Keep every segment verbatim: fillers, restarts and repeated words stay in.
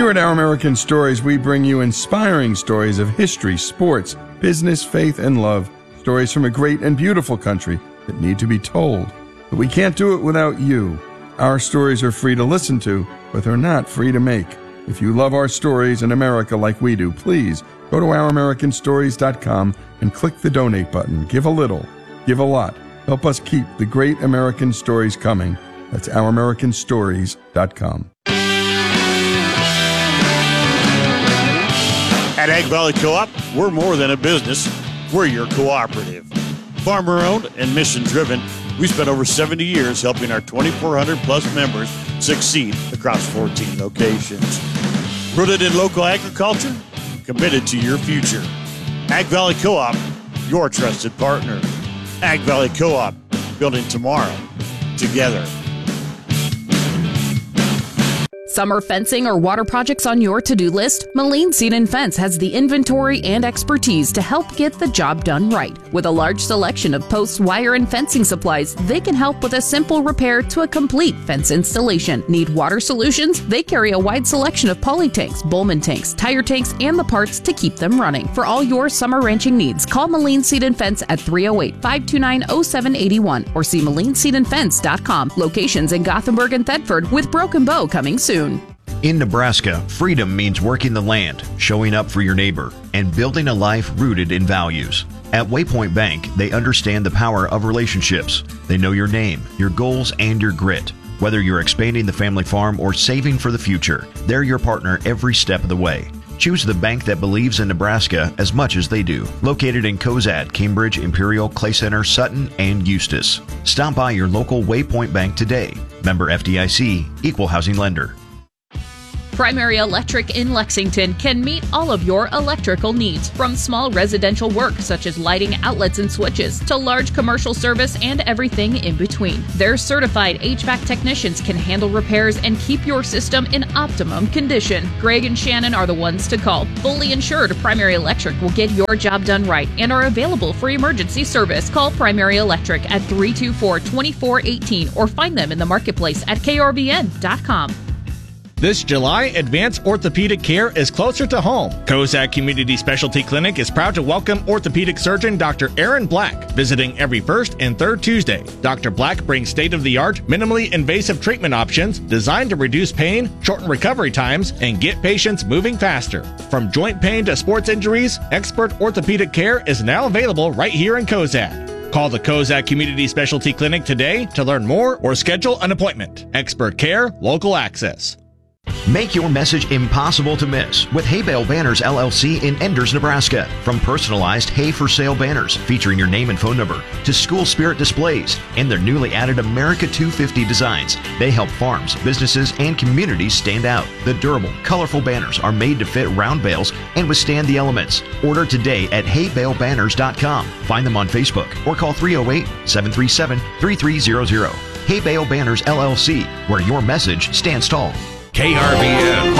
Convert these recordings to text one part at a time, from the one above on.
Here at Our American Stories, we bring you inspiring stories of history, sports, business, faith, and love. Stories from a great and beautiful country that need to be told. But we can't do it without you. Our stories are free to listen to, but they're not free to make. If you love our stories in America like we do, please go to our american stories dot com and click the donate button. Give a little, give a lot. Help us keep the great American stories coming. That's our american stories dot com. At Ag Valley Co-op, we're more than a business. We're your cooperative. Farmer-owned and mission-driven, we spent over seventy years helping our twenty-four hundred plus members succeed across fourteen locations. Rooted in local agriculture, committed to your future. Ag Valley Co-op, your trusted partner. Ag Valley Co-op, building tomorrow together. Summer fencing or water projects on your to-do list? Moline Seed and Fence has the inventory and expertise to help get the job done right. With a large selection of posts, wire, and fencing supplies, they can help with a simple repair to a complete fence installation. Need water solutions? They carry a wide selection of poly tanks, Bowman tanks, tire tanks, and the parts to keep them running. For all your summer ranching needs, call Moline Seed and Fence at three oh eight, five two nine, oh seven eight one or see moline seed and fence dot com. Locations in Gothenburg and Thetford, with Broken Bow coming soon. In Nebraska, freedom means working the land, showing up for your neighbor, and building a life rooted in values. At Waypoint Bank, they understand the power of relationships. They know your name, your goals, and your grit. Whether you're expanding the family farm or saving for the future, they're your partner every step of the way. Choose the bank that believes in Nebraska as much as they do. Located in Cozad, Cambridge, Imperial, Clay Center, Sutton, and Eustis. Stop by your local Waypoint Bank today. Member F D I C, Equal Housing Lender. Primary Electric in Lexington can meet all of your electrical needs, from small residential work such as lighting, outlets, and switches, to large commercial service and everything in between. Their certified H V A C technicians can handle repairs and keep your system in optimum condition. Greg and Shannon are the ones to call. Fully insured, Primary Electric will get your job done right and are available for emergency service. Call Primary Electric at three two four, two four one eight or find them in the marketplace at K R B N dot com. This July, Advanced Orthopedic Care is closer to home. Cozad Community Specialty Clinic is proud to welcome orthopedic surgeon Doctor Aaron Black, visiting every first and third Tuesday. Doctor Black brings state-of-the-art, minimally invasive treatment options designed to reduce pain, shorten recovery times, and get patients moving faster. From joint pain to sports injuries, expert orthopedic care is now available right here in Cozad. Call the Cozad Community Specialty Clinic today to learn more or schedule an appointment. Expert care, local access. Make your message impossible to miss with Hay Bale Banners L L C in Enders, Nebraska. From personalized hay for sale banners featuring your name and phone number to school spirit displays and their newly added America two fifty designs, they help farms, businesses, and communities stand out. The durable, colorful banners are made to fit round bales and withstand the elements. Order today at hay bale banners dot com. Find them on Facebook or call three oh eight, seven three seven, three three zero zero. Hay Bale Banners L L C, where your message stands tall. K R B N.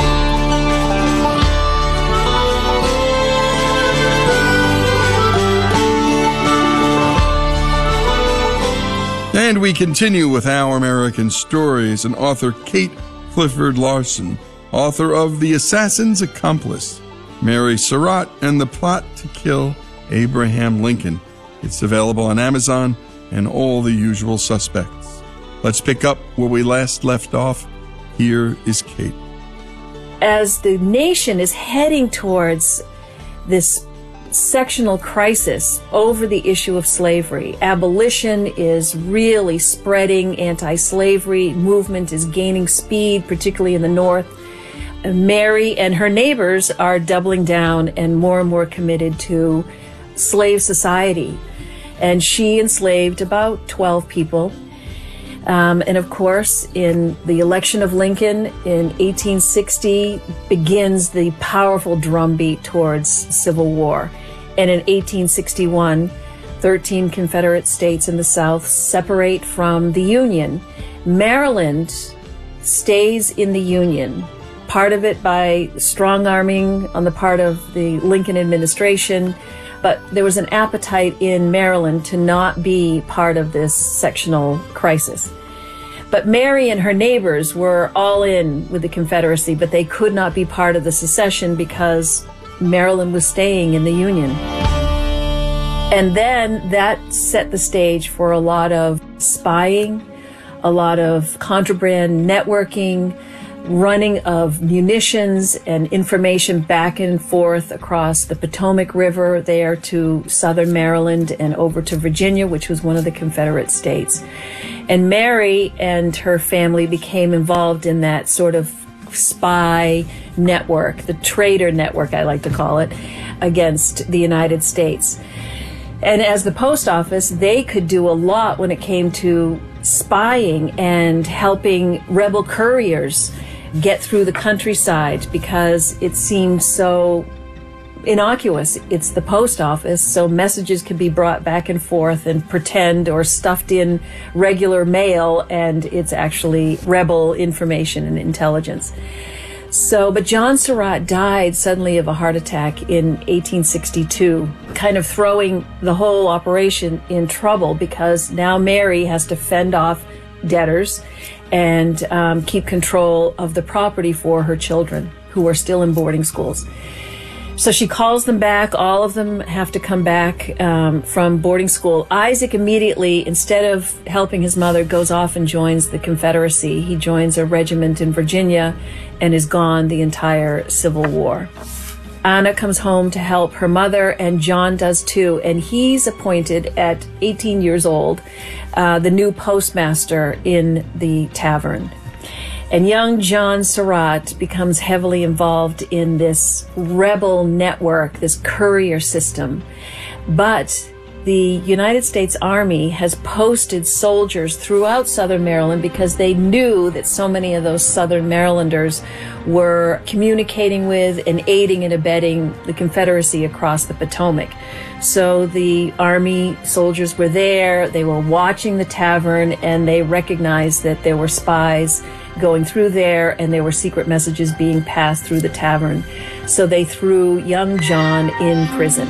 And we continue with Our American Stories and author Kate Clifford Larson, author of The Assassin's Accomplice, Mary Surratt and the Plot to Kill Abraham Lincoln. It's available on Amazon and all the usual suspects. Let's pick up where we last left off. Here is Kate. As the nation is heading towards this sectional crisis over the issue of slavery, abolition is really spreading, anti-slavery movement is gaining speed, particularly in the North. Mary and her neighbors are doubling down and more and more committed to slave society. And she enslaved about twelve people. Um, and of course, in the election of Lincoln in eighteen sixty begins the powerful drumbeat towards civil war. And in eighteen sixty-one, thirteen Confederate states in the South separate from the Union. Maryland stays in the Union, part of it by strong-arming on the part of the Lincoln administration, but there was an appetite in Maryland to not be part of this sectional crisis. But Mary and her neighbors were all in with the Confederacy, but they could not be part of the secession because Maryland was staying in the Union. And then that set the stage for a lot of spying, a lot of contraband networking, running of munitions and information back and forth across the Potomac River there to southern Maryland and over to Virginia, which was one of the Confederate states. And Mary and her family became involved in that sort of spy network, the traitor network, I like to call it, against the United States. And as the post office, they could do a lot when it came to spying and helping rebel couriers get through the countryside because it seemed so innocuous. It's the post office, so messages can be brought back and forth and pretend or stuffed in regular mail, and it's actually rebel information and intelligence. So, but John Surratt died suddenly of a heart attack in eighteen sixty-two, kind of throwing the whole operation in trouble because now Mary has to fend off debtors and um, keep control of the property for her children who are still in boarding schools. So she calls them back. All of them have to come back um, from boarding school. Isaac immediately, instead of helping his mother, goes off and joins the Confederacy. He joins a regiment in Virginia and is gone the entire Civil War. Anna comes home to help her mother, and John does too. And he's appointed at eighteen years old, uh, the new postmaster in the tavern. And young John Surratt becomes heavily involved in this rebel network, this courier system. But the United States Army has posted soldiers throughout southern Maryland because they knew that so many of those southern Marylanders were communicating with and aiding and abetting the Confederacy across the Potomac. So the Army soldiers were there, they were watching the tavern, and they recognized that there were spies going through there and there were secret messages being passed through the tavern. So they threw young John in prison.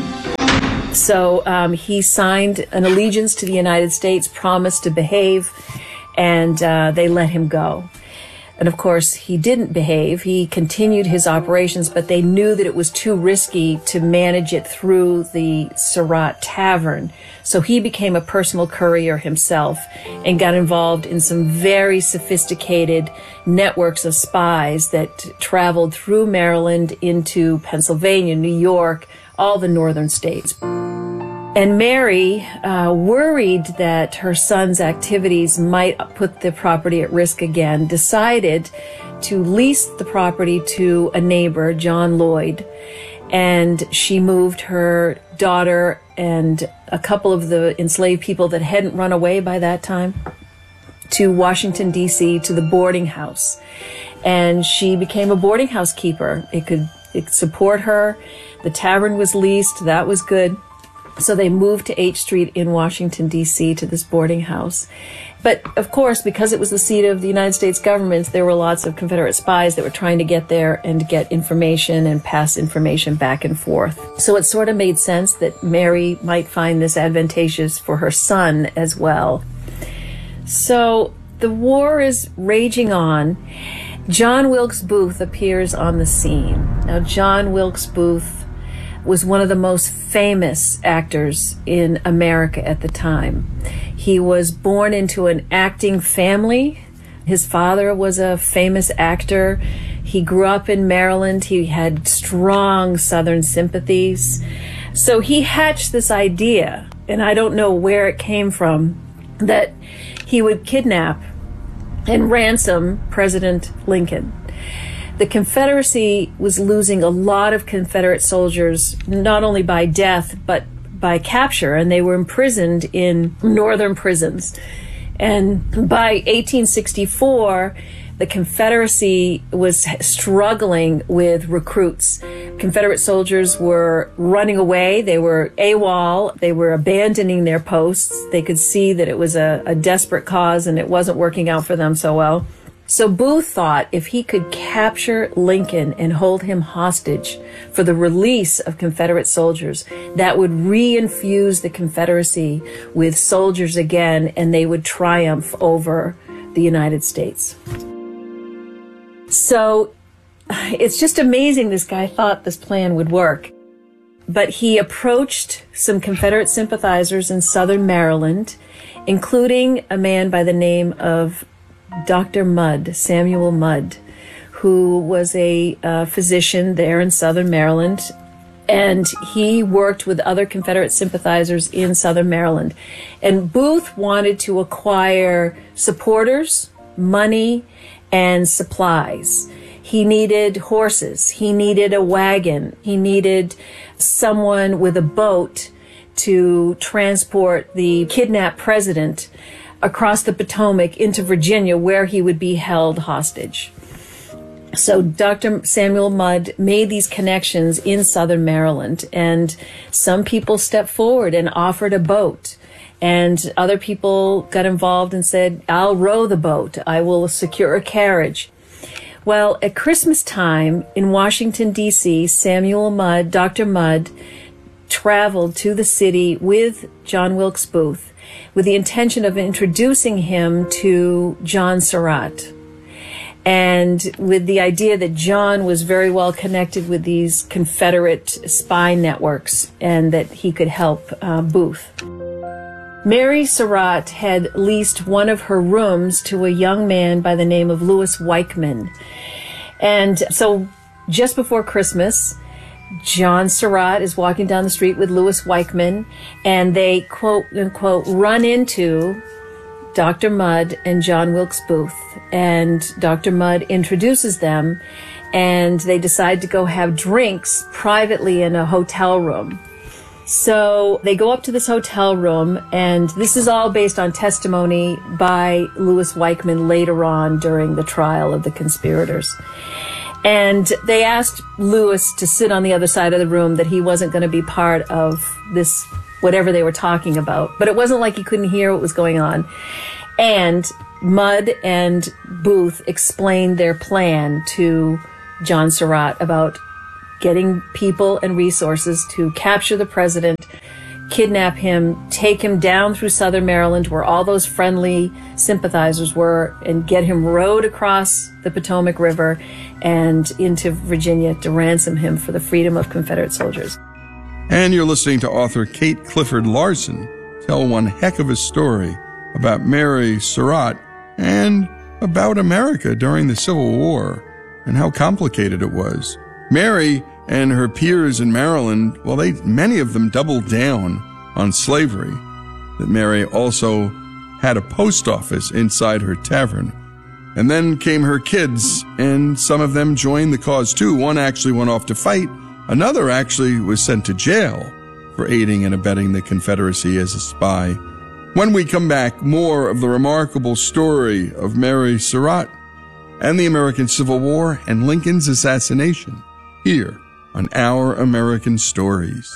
So um, he signed an allegiance to the United States, promised to behave, and uh, they let him go. And of course, he didn't behave. He continued his operations, but they knew that it was too risky to manage it through the Surratt Tavern. So he became a personal courier himself and got involved in some very sophisticated networks of spies that traveled through Maryland into Pennsylvania, New York, all the northern states. And Mary, uh, worried that her son's activities might put the property at risk again, decided to lease the property to a neighbor, John Lloyd. And she moved her daughter and a couple of the enslaved people that hadn't run away by that time to Washington, D C, to the boarding house. And she became a boarding house keeper. It could, it could support her. The tavern was leased. That was good. So they moved to H Street in Washington, D C, to this boarding house. But, of course, because it was the seat of the United States government, there were lots of Confederate spies that were trying to get there and get information and pass information back and forth. So it sort of made sense that Mary might find this advantageous for her son as well. So the war is raging on. John Wilkes Booth appears on the scene. Now, John Wilkes Booth was one of the most famous actors in America at the time. He was born into an acting family. His father was a famous actor. He grew up in Maryland. He had strong Southern sympathies. So he hatched this idea, and I don't know where it came from, that he would kidnap and ransom President Lincoln. The Confederacy was losing a lot of Confederate soldiers, not only by death, but by capture, and they were imprisoned in northern prisons. And by eighteen sixty-four, the Confederacy was struggling with recruits. Confederate soldiers were running away. They were AWOL. They were abandoning their posts. They could see that it was a, a desperate cause and it wasn't working out for them so well. So Booth thought if he could capture Lincoln and hold him hostage for the release of Confederate soldiers, that would reinfuse the Confederacy with soldiers again, and they would triumph over the United States. So it's just amazing this guy thought this plan would work. But he approached some Confederate sympathizers in southern Maryland, including a man by the name of Doctor Mudd, Samuel Mudd, who was a uh, physician there in southern Maryland. And he worked with other Confederate sympathizers in southern Maryland. And Booth wanted to acquire supporters, money, and supplies. He needed horses. He needed a wagon. He needed someone with a boat to transport the kidnapped president across the Potomac into Virginia, where he would be held hostage. So Doctor Samuel Mudd made these connections in southern Maryland, and some people stepped forward and offered a boat. And other people got involved and said, I'll row the boat. I will secure a carriage. Well, at Christmas time in Washington, D C, Samuel Mudd, Doctor Mudd, traveled to the city with John Wilkes Booth with the intention of introducing him to John Surratt, and with the idea that John was very well connected with these Confederate spy networks and that he could help uh, Booth. Mary Surratt had leased one of her rooms to a young man by the name of Louis Weichman. And so just before Christmas, John Surratt is walking down the street with Louis Weichman, and they, quote unquote, run into Doctor Mudd and John Wilkes Booth. And Doctor Mudd introduces them, and they decide to go have drinks privately in a hotel room. So they go up to this hotel room, and this is all based on testimony by Louis Weichman later on during the trial of the conspirators. And they asked Louis to sit on the other side of the room, that he wasn't going to be part of this, whatever they were talking about. But it wasn't like he couldn't hear what was going on. And Mudd and Booth explained their plan to John Surratt about getting people and resources to capture the president, kidnap him, take him down through southern Maryland where all those friendly sympathizers were, and get him rowed across the Potomac River and into Virginia to ransom him for the freedom of Confederate soldiers. And you're listening to author Kate Clifford Larson tell one heck of a story about Mary Surratt and about America during the Civil War and how complicated it was. Mary and her peers in Maryland, well, they many of them doubled down on slavery. That Mary also had a post office inside her tavern. And then came her kids, and some of them joined the cause too. One actually went off to fight. Another actually was sent to jail for aiding and abetting the Confederacy as a spy. When we come back, more of the remarkable story of Mary Surratt and the American Civil War and Lincoln's assassination here on Our American Stories.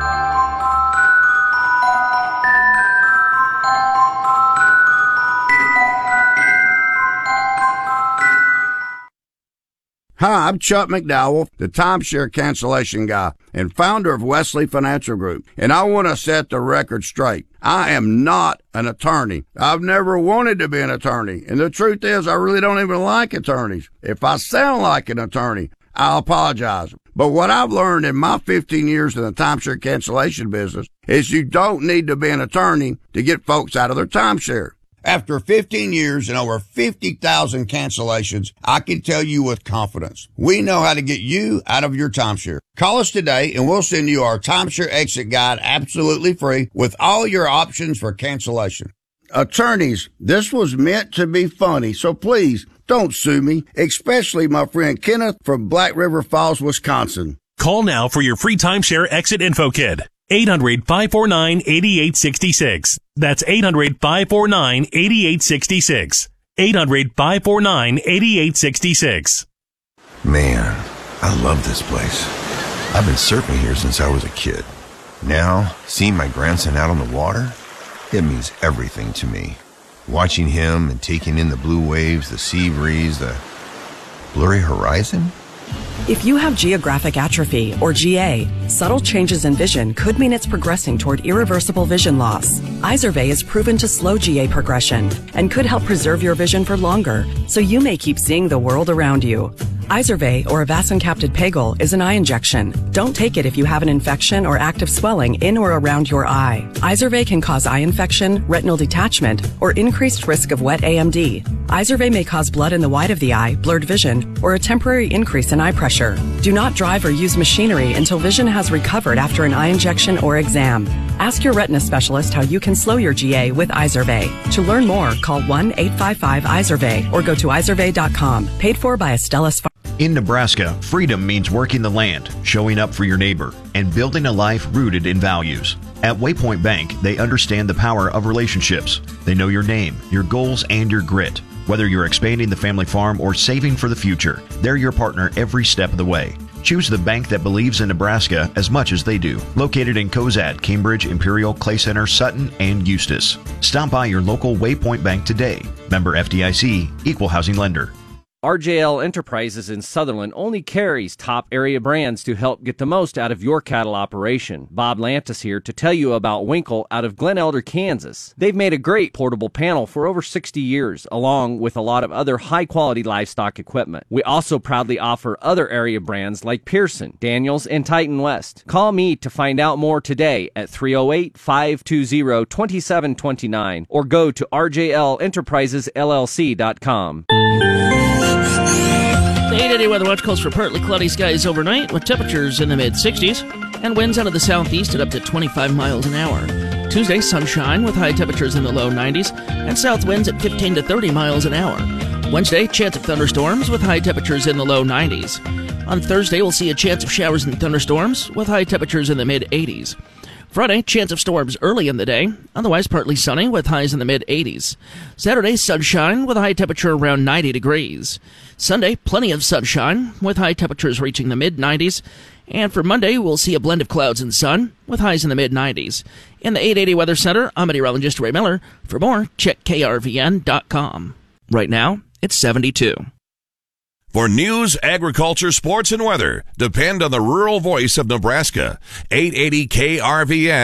Hi, I'm Chuck McDowell, the timeshare cancellation guy and founder of Wesley Financial Group, and I want to set the record straight. I am not an attorney. I've never wanted to be an attorney, and the truth is I really don't even like attorneys. If I sound like an attorney, I'll apologize. But what I've learned in my fifteen years in the timeshare cancellation business is you don't need to be an attorney to get folks out of their timeshare. After fifteen years and over fifty thousand cancellations, I can tell you with confidence, we know how to get you out of your timeshare. Call us today and we'll send you our timeshare exit guide absolutely free with all your options for cancellation. Attorneys, this was meant to be funny, so please don't sue me, especially my friend Kenneth from Black River Falls, Wisconsin. Call now for your free timeshare exit info kit. eight hundred, five four nine, eight eight six six. That's eight hundred, five four nine, eight eight six six. eight hundred, five four nine, eight eight six six. Man, I love this place. I've been surfing here since I was a kid. Now, seeing my grandson out on the water, it means everything to me. Watching him and taking in the blue waves, the sea breeze, the blurry horizon. If you have geographic atrophy, or G A, subtle changes in vision could mean it's progressing toward irreversible vision loss. Izervay is proven to slow G A progression and could help preserve your vision for longer, so you may keep seeing the world around you. Izervay, or avacincaptad pegol, is an eye injection. Don't take it if you have an infection or active swelling in or around your eye. Izervay can cause eye infection, retinal detachment, or increased risk of wet A M D. Izervay may cause blood in the white of the eye, blurred vision, or a temporary increase in eye pressure. Do not drive or use machinery until vision has recovered after an eye injection or exam. Ask your retina specialist how you can slow your G A with Izervay. To learn more, call one eight five five Izervay or go to izervay dot com. Paid for by Astellas Pharma. In Nebraska, freedom means working the land, showing up for your neighbor, and building a life rooted in values. At Waypoint Bank, they understand the power of relationships. They know your name, your goals, and your grit. Whether you're expanding the family farm or saving for the future, they're your partner every step of the way. Choose the bank that believes in Nebraska as much as they do. Located in Cozad, Cambridge, Imperial, Clay Center, Sutton, and Eustis. Stop by your local Waypoint Bank today. Member F D I C, Equal Housing Lender. R J L Enterprises in Sutherland only carries top area brands to help get the most out of your cattle operation. Bob Lantis here to tell you about Winkle out of Glen Elder, Kansas. They've made a great portable panel for over sixty years, along with a lot of other high-quality livestock equipment. We also proudly offer other area brands like Pearson, Daniels, and Titan West. Call me to find out more today at three oh eight, five two zero, two seven two nine or go to r j l enterprises l l c dot com. The eight eighty Weather Watch calls for partly cloudy skies overnight with temperatures in the mid-sixties and winds out of the southeast at up to twenty-five miles an hour. Tuesday, sunshine with high temperatures in the low nineties and south winds at fifteen to thirty miles an hour. Wednesday, chance of thunderstorms with high temperatures in the low nineties. On Thursday, we'll see a chance of showers and thunderstorms with high temperatures in the mid-eighties. Friday, chance of storms early in the day, otherwise partly sunny with highs in the mid-eighties. Saturday, sunshine with a high temperature around ninety degrees. Sunday, plenty of sunshine with high temperatures reaching the mid-nineties. And for Monday, we'll see a blend of clouds and sun with highs in the mid-nineties. In the eight eighty Weather Center, I'm meteorologist Ray Miller. For more, check K R V N dot com. Right now, it's seventy-two. For news, agriculture, sports, and weather, depend on the rural voice of Nebraska. eight eighty K R V N.